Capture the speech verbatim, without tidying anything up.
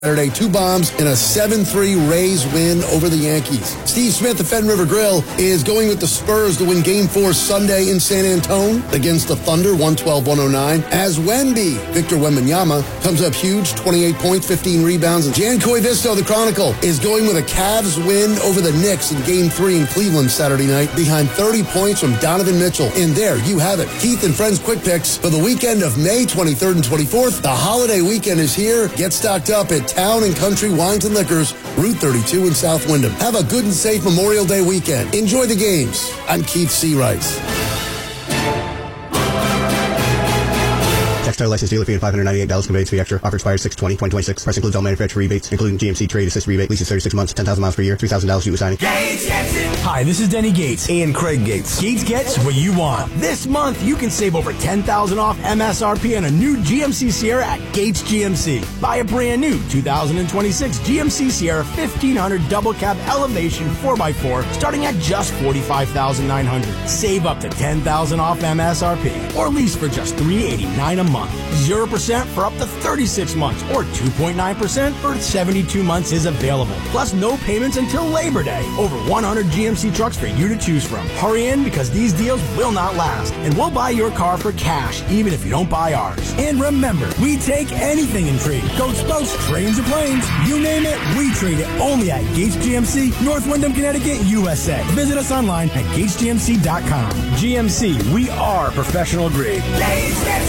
Saturday, two bombs and a seven three Rays win over the Yankees. Steve Smith, the Fenn River Grill, is going with the Spurs to win Game four Sunday in San Antone against the Thunder, one twelve to one oh nine. As Wemby, Victor Wembanyama, comes up huge, twenty-eight points, fifteen rebounds. And Jan Koivisto, the Chronicle, is going with a Cavs win over the Knicks in Game three in Cleveland Saturday night behind thirty points from Donovan Mitchell. And there you have it. Keith and Friends Quick Picks for the weekend of May twenty-third and twenty-fourth. The holiday weekend is here. Get stocked up at Town and Country Wines and Liquors, Route thirty-two in South Windham. Have a good and safe Memorial Day weekend. Enjoy the games. I'm Keith Searice. Textile license dealer fee of five hundred ninety-eight dollars. Conveyance fee extra. Offer expires six twenty twenty twenty-six. Price includes all manufacturer rebates, including G M C trade assist rebate. Leases thirty-six months, ten thousand miles per year, three thousand dollars due to signing. Gates gets it. Hi, this is Denny Gates. And Craig Gates. Gates gets what you want. This month, you can save over ten thousand dollars off M S R P on a new G M C Sierra at Gates G M C. Buy a brand new two thousand twenty-six G M C Sierra fifteen hundred double cab elevation four by four starting at just forty-five thousand nine hundred dollars. Save up to ten thousand dollars off M S R P or lease for just three hundred eighty-nine dollars a month. zero percent for up to thirty-six months or two point nine percent for seventy-two months is available. Plus no payments until Labor Day. Over one hundred G M C trucks for you to choose from. Hurry in because these deals will not last. And we'll buy your car for cash even if you don't buy ours. And remember, we take anything in trade. Coats, boats, trains, or planes. You name it, we trade it only at Gates G M C, North Windham, Connecticut, U S A. Visit us online at gates g m c dot com. G M C, we are professional grade. Gates gets